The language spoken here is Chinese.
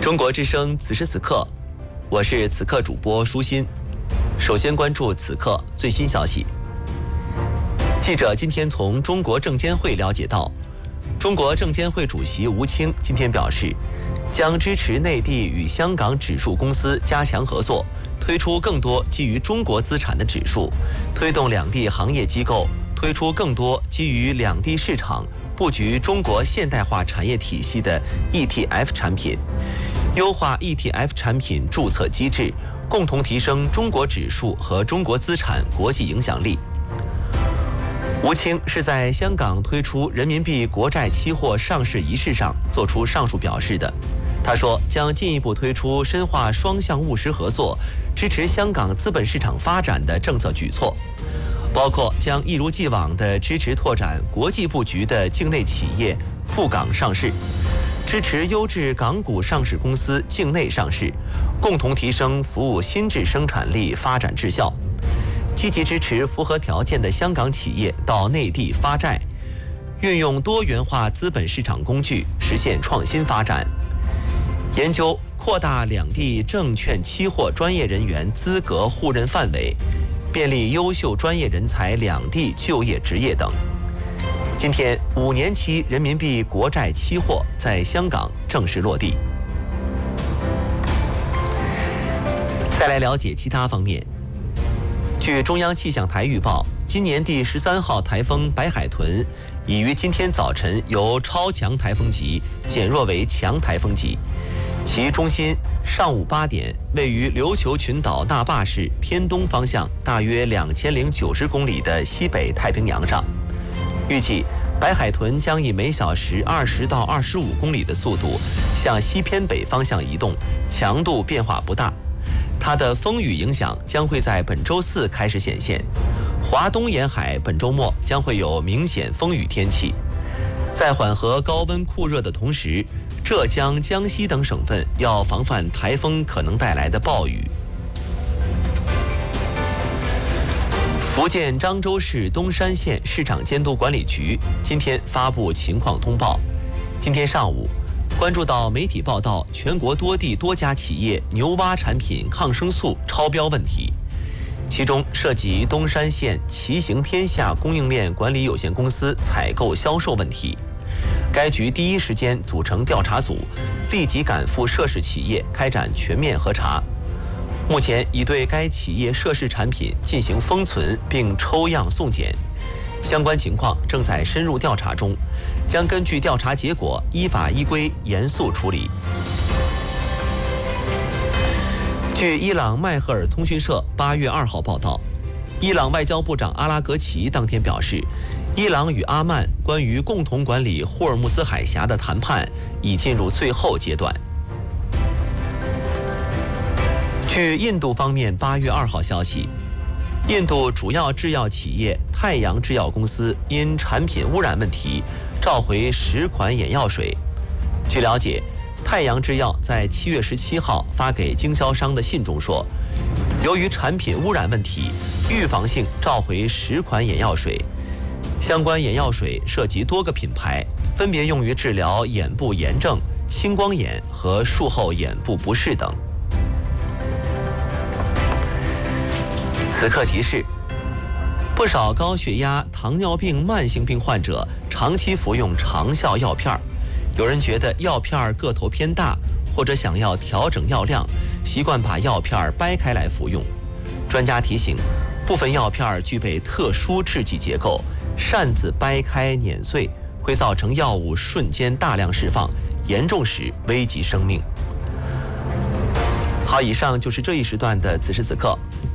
中国之声此时此刻，我是此刻主播舒心。首先关注此刻最新消息。记者今天从中国证监会了解到，中国证监会主席吴清今天表示，将支持内地与香港指数公司加强合作，推出更多基于中国资产的指数，推动两地行业机构推出更多基于两地市场布局中国现代化产业体系的 ETF 产品，优化 ETF 产品注册机制，共同提升中国指数和中国资产国际影响力。吴清是在香港推出人民币国债期货上市仪式上做出上述表示的。他说，将进一步推出深化双向务实合作，支持香港资本市场发展的政策举措，包括将一如既往地支持拓展国际布局的境内企业赴港上市，支持优质港股上市公司境内上市，共同提升服务新质生产力发展质效，积极支持符合条件的香港企业到内地发债，运用多元化资本市场工具实现创新发展，研究扩大两地证券期货专业人员资格互认范围，便利优秀专业人才两地就业职业等。今天5年期人民币国债期货在香港正式落地。再来了解其他方面。据中央气象台预报，今年第13号台风白海豚已于今天早晨由超强台风级减弱为强台风级，其中心上午8点位于琉球群岛那霸市偏东方向大约2090公里的西北太平洋上。预计白海豚将以每小时20到25公里的速度向西偏北方向移动，强度变化不大。它的风雨影响将会在本周4开始显现，华东沿海本周末将会有明显风雨天气。在缓和高温酷热的同时，浙江、江西等省份要防范台风可能带来的暴雨。福建漳州市东山县市场监督管理局今天发布情况通报。今天上午，关注到媒体报道全国多地多家企业牛蛙产品抗生素超标问题，其中涉及东山县奇行天下供应链管理有限公司采购销售问题。该局第一时间组成调查组，立即赶赴涉事企业开展全面核查。目前已对该企业涉事产品进行封存并抽样送检，相关情况正在深入调查中，将根据调查结果依法依规严肃处理。据伊朗麦赫尔通讯社8月2号报道，伊朗外交部长阿拉格齐当天表示，伊朗与阿曼关于共同管理霍尔木兹海峡的谈判已进入最后阶段。据印度方面8月2号消息，印度主要制药企业太阳制药公司因产品污染问题召回10款眼药水。据了解，太阳制药在7月17号发给经销商的信中说，由于产品污染问题，预防性召回10款眼药水。相关眼药水涉及多个品牌，分别用于治疗眼部炎症、青光眼和术后眼部不适等。此刻提示：不少高血压、糖尿病慢性病患者长期服用长效药片，有人觉得药片个头偏大，或者想要调整药量，习惯把药片掰开来服用。专家提醒，部分药片具备特殊制剂结构，擅自掰开碾碎会造成药物瞬间大量释放，严重时危及生命。好，以上就是这一时段的此时此刻。